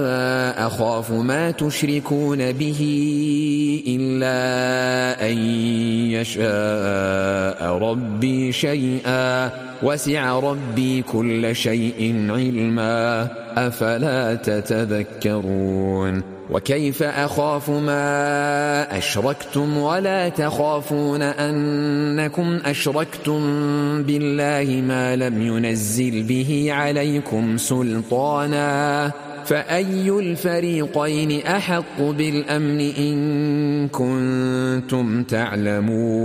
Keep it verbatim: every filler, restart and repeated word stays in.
أخاف ما تشركون به إلا أن يشاء ربي شيئا وسع ربي كل شيء علما أفلا تتذكرون وكيف أخاف ما أشركتم ولا تخافون أنكم أشركتم بالله ما لم ينزل به عليكم سلطانا فأي الفريقين أحق بالأمن إن كنتم تعلمون